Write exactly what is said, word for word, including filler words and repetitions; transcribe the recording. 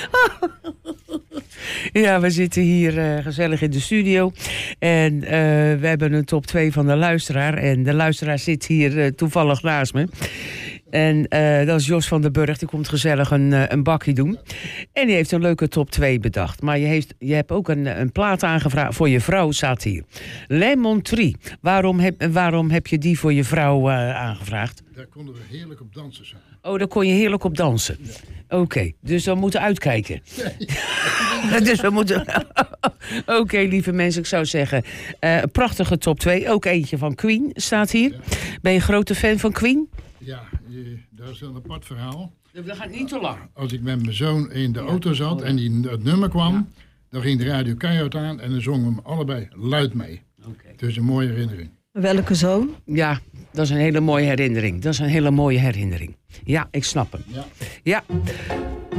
Ja, we zitten hier uh, gezellig in de studio. En uh, we hebben een top twee van de luisteraar. En de luisteraar zit hier uh, toevallig naast me. En uh, dat is Jos van den Burg. Die komt gezellig een, uh, een bakje doen. En die heeft een leuke top twee bedacht. Maar je, heeft, je hebt ook een, een plaat aangevraagd. Voor je vrouw staat hier. Lemon Tree. Waarom heb, waarom heb je die voor je vrouw uh, aangevraagd? Daar konden we heerlijk op dansen samen. Oh, daar kon je heerlijk op dansen. Ja. Oké, okay, dus we moeten uitkijken. Nee. Dus we moeten... Oké, okay, lieve mensen, ik zou zeggen... Uh, prachtige top twee. Ook eentje van Queen staat hier. Ja. Ben je een grote fan van Queen? Ja, je, dat is een apart verhaal. Dat gaat niet te lang. Als ik met mijn zoon in de ja. auto zat oh, ja. en die, het nummer kwam... Ja. dan ging de radio keihard aan en dan zongen we hem allebei luid mee. Okay. Dus een mooie herinnering. Welke zoon? Ja, dat is een hele mooie herinnering. Dat is een hele mooie herinnering. Ja, ik snap hem. Ja. Ja.